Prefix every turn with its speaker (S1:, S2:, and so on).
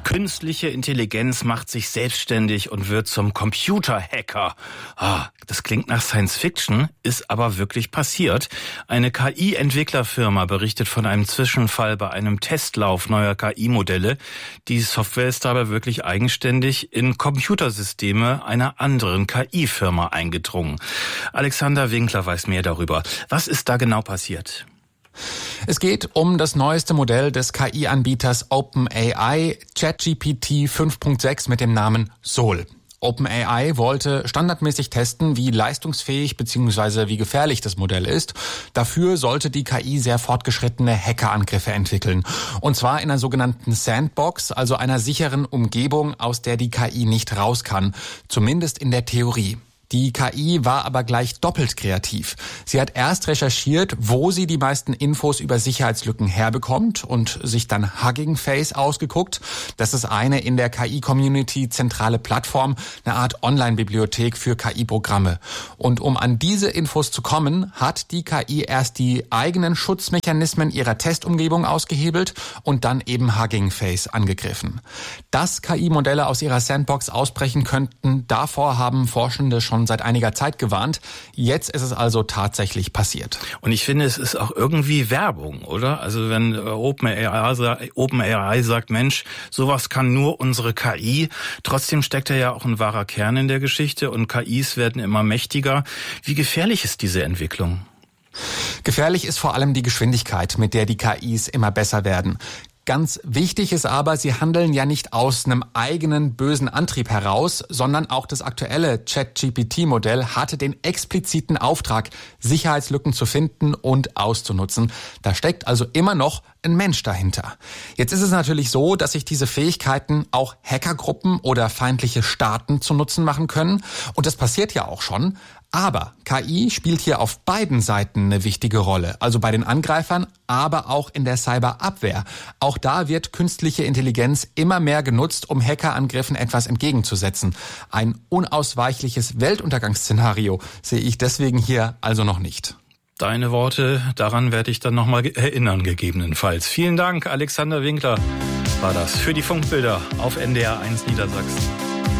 S1: Künstliche Intelligenz macht sich selbstständig und wird zum Computerhacker. Das klingt nach Science Fiction, ist aber wirklich passiert. Eine KI-Entwicklerfirma berichtet von einem Zwischenfall bei einem Testlauf neuer KI-Modelle. Die Software ist dabei wirklich eigenständig in Computersysteme einer anderen KI-Firma eingedrungen. Alexander Winkler weiß mehr darüber. Was ist da genau passiert?
S2: Es geht um das neueste Modell des KI-Anbieters OpenAI, ChatGPT 5.6 mit dem Namen Sol. OpenAI wollte standardmäßig testen, wie leistungsfähig bzw. wie gefährlich das Modell ist. Dafür sollte die KI sehr fortgeschrittene Hackerangriffe entwickeln. Und zwar in einer sogenannten Sandbox, also einer sicheren Umgebung, aus der die KI nicht raus kann. Zumindest in der Theorie. Die KI war aber gleich doppelt kreativ. Sie hat erst recherchiert, wo sie die meisten Infos über Sicherheitslücken herbekommt und sich dann Hugging Face ausgeguckt. Das ist eine in der KI-Community zentrale Plattform, eine Art Online-Bibliothek für KI-Programme. Und um an diese Infos zu kommen, hat die KI erst die eigenen Schutzmechanismen ihrer Testumgebung ausgehebelt und dann eben Hugging Face angegriffen. Dass KI-Modelle aus ihrer Sandbox ausbrechen könnten, davor haben Forschende schon seit einiger Zeit gewarnt. Jetzt ist es also tatsächlich passiert.
S1: Und ich finde, es ist auch irgendwie Werbung, oder? Also wenn OpenAI sagt, Mensch, sowas kann nur unsere KI. Trotzdem steckt ja auch ein wahrer Kern in der Geschichte und KIs werden immer mächtiger. Wie gefährlich ist diese Entwicklung?
S2: Gefährlich ist vor allem die Geschwindigkeit, mit der die KIs immer besser werden. Ganz wichtig ist aber, sie handeln ja nicht aus einem eigenen bösen Antrieb heraus, sondern auch das aktuelle ChatGPT-Modell hatte den expliziten Auftrag, Sicherheitslücken zu finden und auszunutzen. Da steckt also immer noch ein Mensch dahinter. Jetzt ist es natürlich so, dass sich diese Fähigkeiten auch Hackergruppen oder feindliche Staaten zu Nutzen machen können. Und das passiert ja auch schon. Aber KI spielt hier auf beiden Seiten eine wichtige Rolle, also bei den Angreifern, aber auch in der Cyberabwehr. Auch da wird künstliche Intelligenz immer mehr genutzt, um Hackerangriffen etwas entgegenzusetzen. Ein unausweichliches Weltuntergangsszenario sehe ich deswegen hier also noch nicht.
S1: Deine Worte, daran werde ich dann nochmal erinnern, gegebenenfalls. Vielen Dank, Alexander Winkler war das für die Funkbilder auf NDR 1 Niedersachsen.